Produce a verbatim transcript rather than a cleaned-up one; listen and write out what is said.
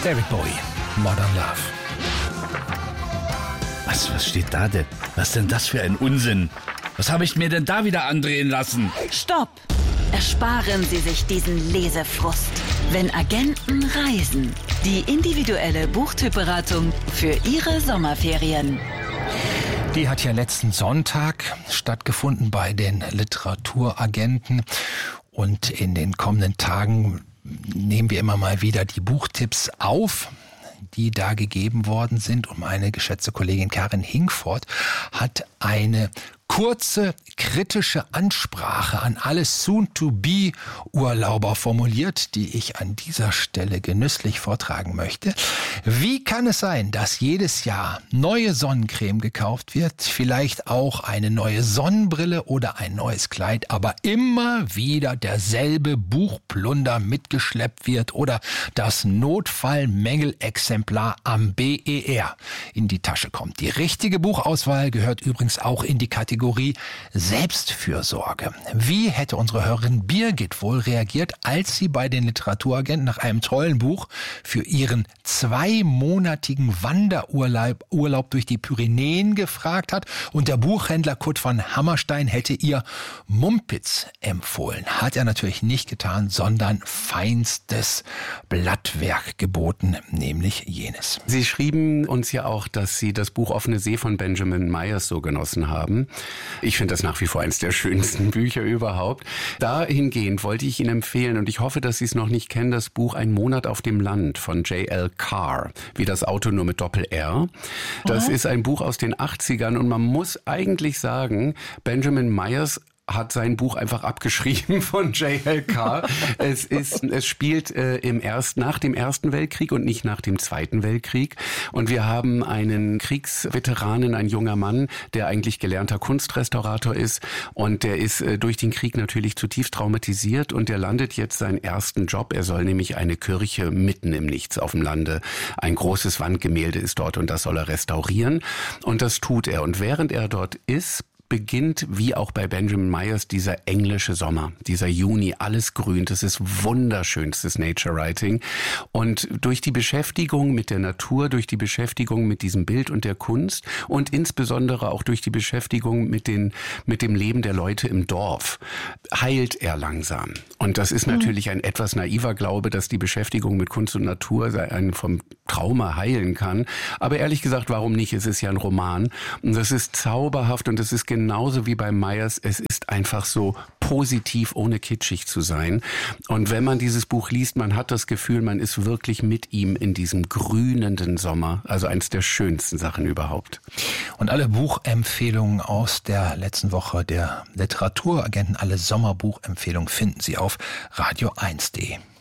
David Bowie, Modern Love. Was, was steht da denn? Was denn das für ein Unsinn? Was habe ich mir denn da wieder andrehen lassen? Stopp! Ersparen Sie sich diesen Lesefrust. Wenn Agenten reisen. Die individuelle Buchtypberatung für Ihre Sommerferien. Die hat ja letzten Sonntag stattgefunden bei den Literaturagenten. Und in den kommenden Tagen nehmen wir immer mal wieder die Buchtipps auf, die da gegeben worden sind. Und meine geschätzte Kollegin Karin Hinkfort hat eine kurze, kritische Ansprache an alle Soon-to-be-Urlauber formuliert, die ich an dieser Stelle genüsslich vortragen möchte. Wie kann es sein, dass jedes Jahr neue Sonnencreme gekauft wird, vielleicht auch eine neue Sonnenbrille oder ein neues Kleid, aber immer wieder derselbe Buchplunder mitgeschleppt wird oder das Notfallmängelexemplar am B E R in die Tasche kommt? Die richtige Buchauswahl gehört übrigens auch in die Kategorie Selbstfürsorge. Wie hätte unsere Hörerin Birgit wohl reagiert, als sie bei den Literaturagenten nach einem tollen Buch für ihren zweimonatigen Wanderurlaub Urlaub durch die Pyrenäen gefragt hat und der Buchhändler Kurt von Hammerstein hätte ihr Mumpitz empfohlen? Hat er natürlich nicht getan, sondern feinstes Blattwerk geboten, nämlich jenes. Sie schrieben uns ja auch, dass Sie das Buch Offene See von Benjamin Myers so genossen haben. Ich finde das nach wie vor eines der schönsten Bücher überhaupt. Dahingehend wollte ich Ihnen empfehlen, und ich hoffe, dass Sie es noch nicht kennen, das Buch Ein Monat auf dem Land von J L Carr, wie das Auto nur mit Doppel-R. Das ist ein Buch aus den achtzigern und man muss eigentlich sagen, Benjamin Myers hat sein Buch einfach abgeschrieben von J L Carr. es ist, es spielt äh, im erst, nach dem Ersten Weltkrieg und nicht nach dem Zweiten Weltkrieg. Und wir haben einen Kriegsveteranen, ein junger Mann, der eigentlich gelernter Kunstrestaurator ist. Und der ist äh, durch den Krieg natürlich zutiefst traumatisiert und der landet jetzt seinen ersten Job. Er soll nämlich eine Kirche mitten im Nichts auf dem Lande. Ein großes Wandgemälde ist dort und das soll er restaurieren. Und das tut er. Und während er dort ist, beginnt, wie auch bei Benjamin Myers, dieser englische Sommer, dieser Juni, alles grün, das ist wunderschönstes Nature Writing. Und durch die Beschäftigung mit der Natur, durch die Beschäftigung mit diesem Bild und der Kunst und insbesondere auch durch die Beschäftigung mit den, mit dem Leben der Leute im Dorf, heilt er langsam. Und das ist natürlich ein etwas naiver Glaube, dass die Beschäftigung mit Kunst und Natur einen vom Trauma heilen kann. Aber ehrlich gesagt, warum nicht? Es ist ja ein Roman. Und das ist zauberhaft und es ist genauso wie bei Myers, es ist einfach so positiv, ohne kitschig zu sein. Und wenn man dieses Buch liest, man hat das Gefühl, man ist wirklich mit ihm in diesem grünenden Sommer. Also eins der schönsten Sachen überhaupt. Und alle Buchempfehlungen aus der letzten Woche der Literaturagenten, alle Sommerbuchempfehlungen finden Sie auf radio eins punkt de.